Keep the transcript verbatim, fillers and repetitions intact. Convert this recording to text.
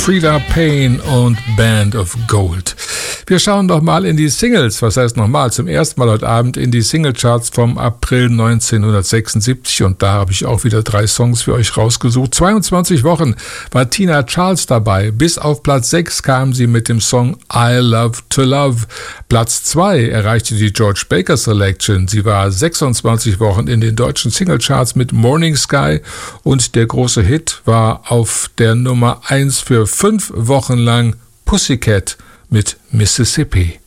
Frida Payne und Band of Gold. Wir schauen doch mal in die Singles, was heißt nochmal, zum ersten Mal heute Abend in die Singlecharts vom April neunzehnhundertsechsundsiebzig und da habe ich auch wieder drei Songs für euch rausgesucht. zweiundzwanzig Wochen war Tina Charles dabei. Bis auf Platz sechs kam sie mit dem Song I Love to Love. Platz zwei erreichte die George Baker Selection. Sie war sechsundzwanzig Wochen in den deutschen Singlecharts mit Morning Sky und der große Hit war auf der Nummer eins für fünf Wochen lang Pussycat mit Mississippi.